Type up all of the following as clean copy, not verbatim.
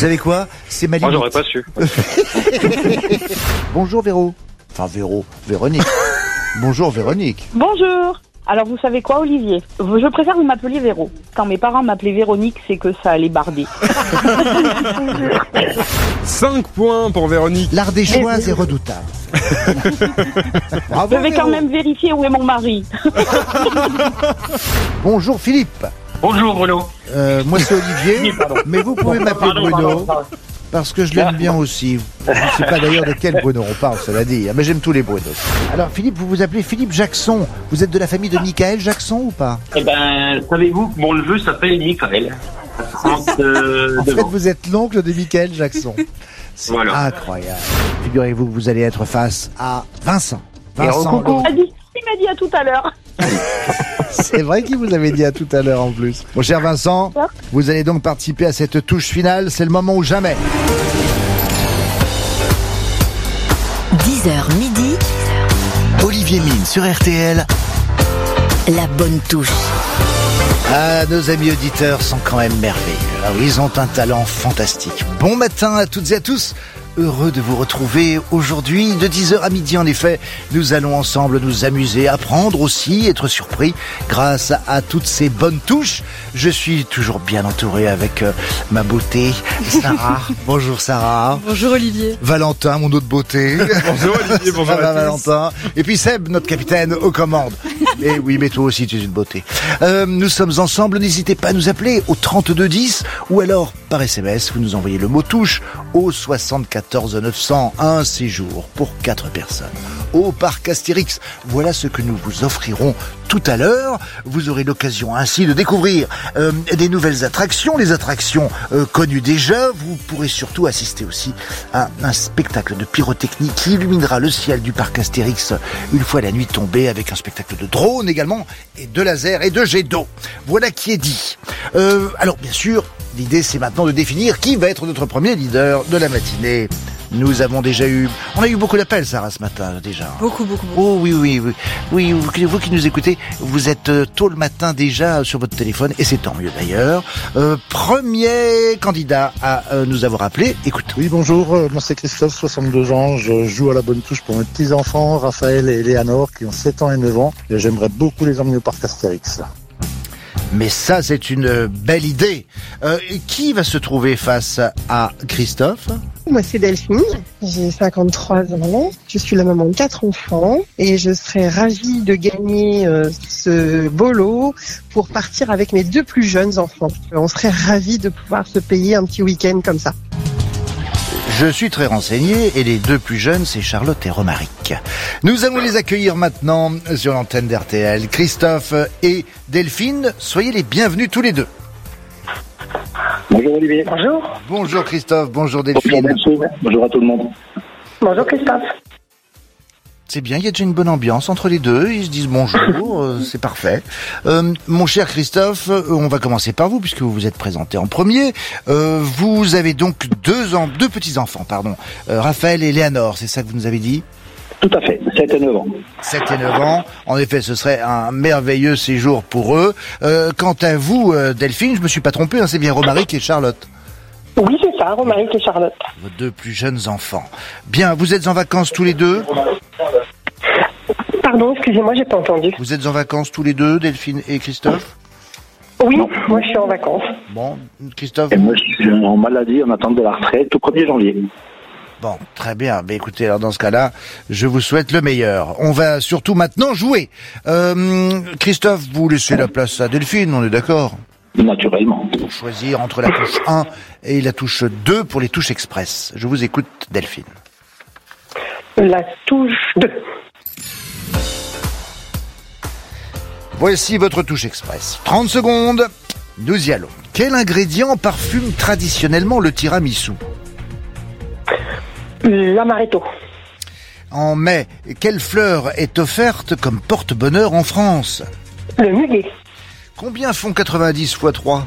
savez quoi? C'est ma limite. Moi, j'aurais pas su. Bonjour Véro. Enfin Véronique. Bonjour Véronique. Bonjour. Alors vous savez quoi, Olivier? Je préfère que vous m'appeliez Véro. Quand mes parents m'appelaient Véronique, c'est que ça allait barder. 5 points pour Véronique. L'Ardéchoise est redoutable. Bravo, Je vais quand même vérifier où est mon mari. Bonjour Philippe. Bonjour Bruno. Moi c'est Olivier, Oui, pardon. mais vous pouvez m'appeler Bruno. Parce que je l'aime bien aussi. Je ne sais pas d'ailleurs de quel Bruno on parle, cela dit. Mais j'aime tous les Brunos. Alors Philippe, vous vous appelez Philippe Jackson. Vous êtes de la famille de Michael Jackson ou pas? Eh ben, savez-vous que mon neveu s'appelle Michael. En fait, vous êtes l'oncle de Michael Jackson. C'est Voilà. incroyable. Figurez-vous que vous allez être face à Vincent. Vincent, Il m'a dit à tout à l'heure. c'est vrai qu'il vous avait dit à tout à l'heure en plus. Mon cher Vincent, vous allez donc participer à cette touche finale. C'est le moment ou jamais. 10h midi, Olivier Mine sur RTL. la bonne touche. Ah, nos amis auditeurs sont quand même merveilleux. Ah oui, ils ont un talent fantastique. Bon matin à toutes et à tous. Heureux de vous retrouver aujourd'hui, de 10h à midi en effet. Nous allons ensemble nous amuser, apprendre aussi, être surpris grâce à toutes ces bonnes touches. Je suis toujours bien entouré avec ma beauté, Sarah. Bonjour Sarah. Bonjour Olivier. Valentin, mon autre beauté. Bonjour Olivier, bonjour Ça va, à tous. Valentin. Et puis Seb, notre capitaine aux commandes. Et oui, mais toi aussi, tu es une beauté. Nous sommes ensemble. N'hésitez pas à nous appeler au 3210 ou alors par SMS, vous nous envoyez le mot touche au 74 900. Un séjour pour 4 personnes au parc Astérix. Voilà ce que nous vous offrirons tout à l'heure. Vous aurez l'occasion ainsi de découvrir des nouvelles attractions, les attractions connues déjà. Vous pourrez surtout assister aussi à un spectacle de pyrotechnie qui illuminera le ciel du parc Astérix une fois la nuit tombée, avec un spectacle de drone également, et de laser et de jets d'eau. Voilà qui est dit. Alors bien sûr, l'idée c'est maintenant de définir qui va être notre premier leader de la matinée. On a eu beaucoup d'appels, Sarah, ce matin, déjà. Beaucoup. Oh oui. Oui, vous qui nous écoutez, vous êtes tôt le matin déjà sur votre téléphone, et c'est tant mieux d'ailleurs. Premier candidat à nous avoir appelé, écoute. Oui, bonjour, moi c'est Christophe, 62 ans, je joue à la bonne touche pour mes petits-enfants, Raphaël et Léanor, qui ont 7 ans et 9 ans, et j'aimerais beaucoup les emmener au parc Astérix. Mais ça, c'est une belle idée. Qui va se trouver face à Christophe? Moi, c'est Delphine, j'ai 53 ans, je suis la maman de 4 enfants et je serais ravie de gagner ce beau lot pour partir avec mes 2 plus jeunes enfants. On serait ravis de pouvoir se payer un petit week-end comme ça. Je suis très renseigné et les 2 plus jeunes, c'est Charlotte et Romaric. Nous allons les accueillir maintenant sur l'antenne d'RTL. Christophe et Delphine, soyez les bienvenus tous les deux. Bonjour Olivier. Bonjour. Bonjour Christophe, bonjour Delphine. Bonjour à tout le monde. Bonjour Christophe. C'est bien, il y a déjà une bonne ambiance entre les deux, ils se disent bonjour, c'est parfait. Mon cher Christophe, on va commencer par vous puisque vous vous êtes présenté en premier. Vous avez donc deux petits-enfants, Raphaël et Léanor, c'est ça que vous nous avez dit? Tout à fait, 7 et 9 ans. 7 et 9 ans, en effet ce serait un merveilleux séjour pour eux. Quant à vous, Delphine, je me suis pas trompé, c'est bien Romaric et Charlotte. Oui, c'est ça, Romaric et Charlotte. Vos 2 plus jeunes enfants. Bien, vous êtes en vacances tous les deux? Pardon, excusez-moi, j'ai pas entendu. Vous êtes en vacances tous les deux, Delphine et Christophe? Oui, moi je suis en vacances. Bon, Christophe? Et moi, je suis en maladie, en attente de la retraite, au 1er janvier. Bon, très bien. Mais écoutez, alors dans ce cas-là, je vous souhaite le meilleur. On va surtout maintenant jouer. Christophe, vous laissez la place à Delphine, on est d'accord? Naturellement. Pour choisir entre la touche 1 et la touche 2 pour les touches express. Je vous écoute, Delphine. La touche 2. Voici votre touche express. 30 secondes, nous y allons. Quel ingrédient parfume traditionnellement le tiramisu? L'amaretto. En mai, quelle fleur est offerte comme porte-bonheur en France? Le muguet. Combien font 90 x 3?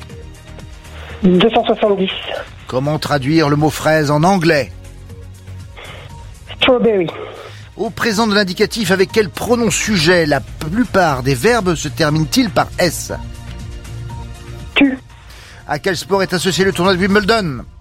270. Comment traduire le mot fraise en anglais? Strawberry. Au présent de l'indicatif, avec quel pronom sujet la plupart des verbes se terminent-ils par S? Tu. À quel sport est associé le tournoi de Wimbledon?